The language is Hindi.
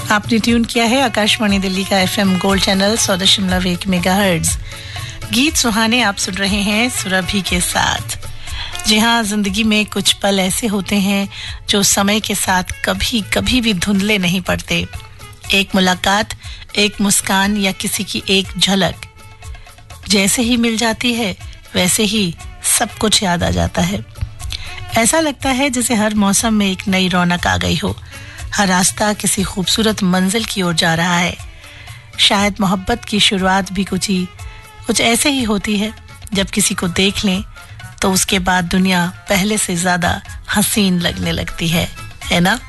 आपने ट्यून किया है आकाशवाणी दिल्ली का एफएम गोल्ड चैनल 100.1 मेगाहर्ट्ज। गीत सुहाने आप सुन रहे हैं सुरभि के साथ। जी हाँ, जिंदगी में कुछ पल ऐसे होते हैं जो समय के साथ कभी कभी भी धुंधले नहीं पड़ते। एक मुलाकात, एक मुस्कान या किसी की एक झलक जैसे ही मिल जाती है वैसे ही सब कुछ याद आ जाता है। ऐसा लगता है जैसे हर मौसम में एक नई रौनक आ गई हो। हर रास्ता किसी खूबसूरत मंजिल की ओर जा रहा है। शायद मोहब्बत की शुरुआत भी कुछ ऐसे ही होती है। जब किसी को देख लें तो उसके बाद दुनिया पहले से ज्यादा हसीन लगने लगती है ना?